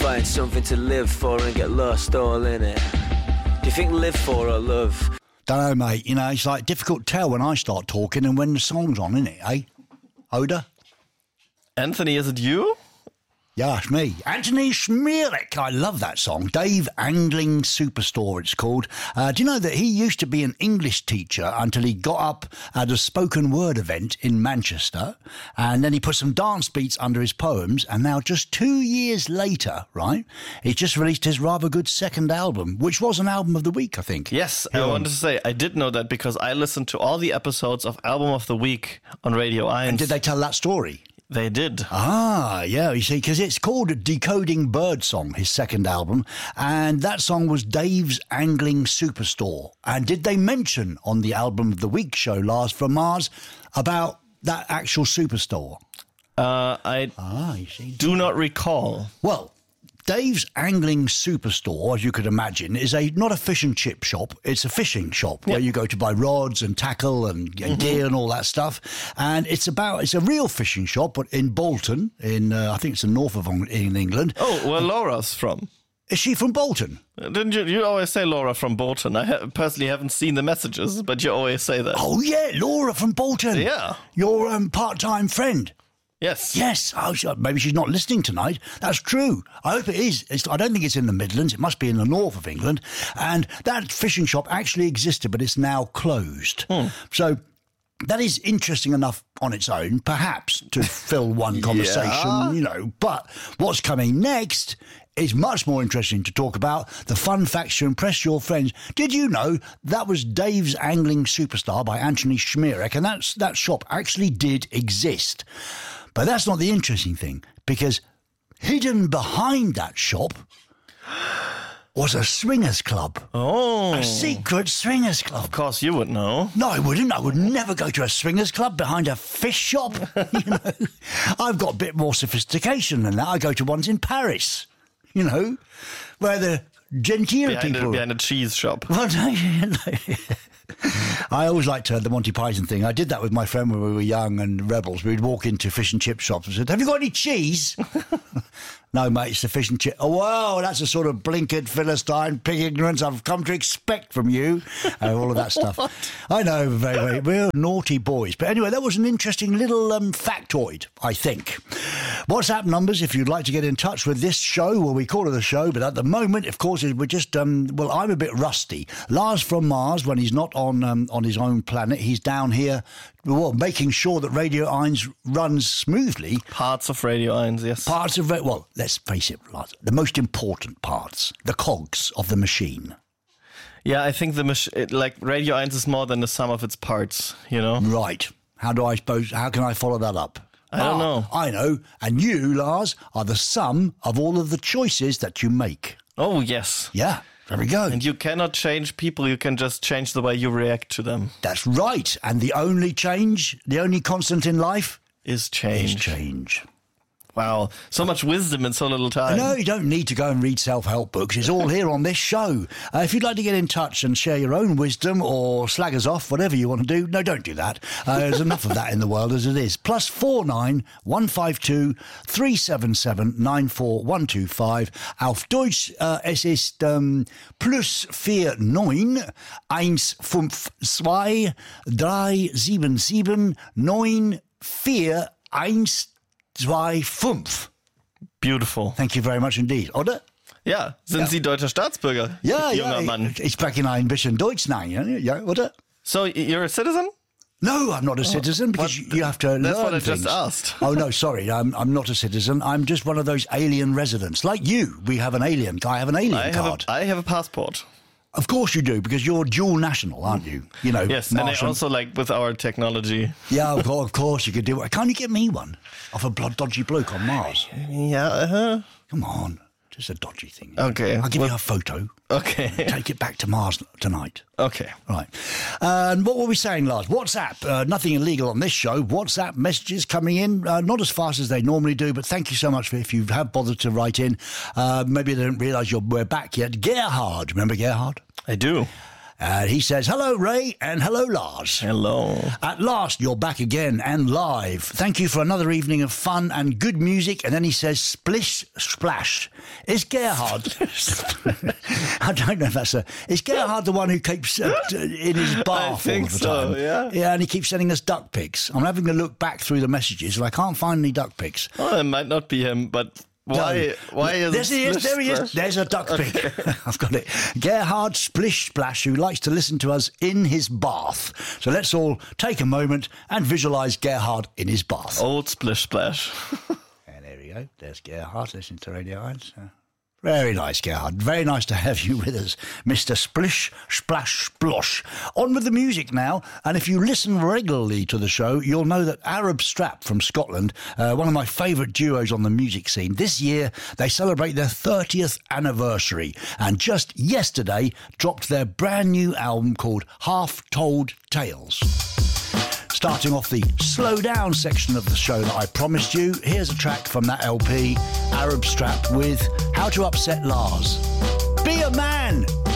find something to live for and get lost all in it. Do you think live for or love? Don't know, mate. You know, it's like difficult to tell when I start talking and when the song's on, isn't it, eh? Oda? Anthony, is it you? Yeah, it's me. Anthony Schmierek. I love that song. Dave Angling Superstore, it's called. Do you know that he used to be an English teacher until he got up at a spoken word event in Manchester, and then he put some dance beats under his poems, and now just 2 years later, right, he's just released his rather good second album, which was an album of the week, I think. Yes, I wanted to say, I did know that because I listened to all the episodes of Album of the Week on Radio 1. And did they tell that story? They did. Ah, yeah, you see, because it's called Decoding Birdsong, his second album, and that song was Dave's Angling Superstore. And did they mention on the Album of the Week show, Lars from Mars, about that actual superstore? I do not recall. Well, Dave's Angling Superstore, as you could imagine, is not a fish and chip shop. It's a fishing shop where you go to buy rods and tackle and gear and all that stuff. And it's a real fishing shop, but in Bolton, I think it's the north of in England. Oh, where Laura's from. Is she from Bolton? Didn't you always say Laura from Bolton? I personally haven't seen the messages, but you always say that. Oh, yeah, Laura from Bolton. Yeah. Your part-time friend. Yes. Yes. Oh, maybe she's not listening tonight. That's true. I hope it is. I don't think it's in the Midlands. It must be in the north of England. And that fishing shop actually existed, but it's now closed. So that is interesting enough on its own, perhaps, to fill one conversation, you know. But what's coming next is much more interesting to talk about. The fun facts to impress your friends. Did you know that was Dave's Angling Superstar by Anthony Schmierek? And that shop actually did exist. But that's not the interesting thing, because hidden behind that shop was a swingers club. Oh. A secret swingers club. Of course you would know. No, I wouldn't. I would never go to a swingers club behind a fish shop. You know, I've got a bit more sophistication than that. I go to ones in Paris, you know, where the genteel people... Behind a cheese shop. Well, I always liked the Monty Python thing. I did that with my friend when we were young and rebels. We'd walk into fish and chip shops and said, "Have you got any cheese?" "No, mate, it's the fish and chip." "Oh, well, that's the sort of blinkered Philistine pig ignorance I've come to expect from you." All of that stuff. I know, very, we're naughty boys. But anyway, that was an interesting little factoid, I think. WhatsApp numbers, if you'd like to get in touch with this show. Well, we call it a show, but at the moment, of course, we're just, I'm a bit rusty. Lars from Mars, when he's not on his own planet, he's down here, making sure that Radio 1 runs smoothly. Parts of Radio 1, yes. Let's face it, Lars, the most important parts, the cogs of the machine. Yeah, I think Radio 1 is more than the sum of its parts, you know? Right. How can I follow that up? I don't know. I know. And you, Lars, are the sum of all of the choices that you make. Oh, yes. Yeah. There we go. And you cannot change people. You can just change the way you react to them. That's right. And the only constant in life is change. Is change. Wow. So much wisdom in so little time. No, you don't need to go and read self-help books. It's all here on this show. If you'd like to get in touch and share your own wisdom or slag us off, whatever you want to do, no, don't do that. There's enough of that in the world as it is. +49 152 377 94125. Auf Deutsch, es ist +49 152 377 94125. Beautiful. Thank you very much indeed. Oder? Ja, sind Sie deutscher Staatsbürger? Ja, junger Mann. Ich spreche ein bisschen Deutsch, nein, ja, oder? So, you're a citizen? No, I'm not a citizen because you have to learn things. That's what I just asked. Oh, no, sorry, I'm not a citizen. I'm just one of those alien residents. Like you, I have an alien card. I have a passport. Of course you do, because you're dual national, aren't you? You know, yes, Martian. And I also with our technology. Yeah, of course you could do it. Can't you get me one off a dodgy bloke on Mars? Yeah, Come on, just a dodgy thing. Okay. I'll give you a photo. Okay. Take it back to Mars tonight. Okay. Right. And what were we saying, Lars? WhatsApp. Nothing illegal on this show. WhatsApp messages coming in, not as fast as they normally do, but thank you so much if you have bothered to write in. Maybe they didn't realise we're back yet. Gerhard. Remember Gerhard? I do. He says, hello, Ray, and hello, Lars. Hello. At last, you're back again and live. Thank you for another evening of fun and good music. And then he says, splish, splash. Is Gerhard... I don't know if that's Is Gerhard the one who keeps in his bath I think all the so, time? yeah. Yeah, and he keeps sending us duck pics. I'm having to look back through the messages and I can't find any duck pics. Oh, it might not be him, but why is there he is. There's a duck pic. I've got it. Gerhard Splish Splash, who likes to listen to us in his bath. So let's all take a moment and visualise Gerhard in his bath. Old Splish Splash. And there we go. There's Gerhard listening to Radio 1. Very nice, Gerhard. Very nice to have you with us, Mr. Splish, Splash, Splosh. On with the music now, and if you listen regularly to the show, you'll know that Arab Strap from Scotland, one of my favourite duos on the music scene, this year they celebrate their 30th anniversary, and just yesterday dropped their brand new album called Half Told Tales. Starting off the slow down section of the show that I promised you, here's a track from that LP, Arab Strap, with How to Upset Lars. Be a man!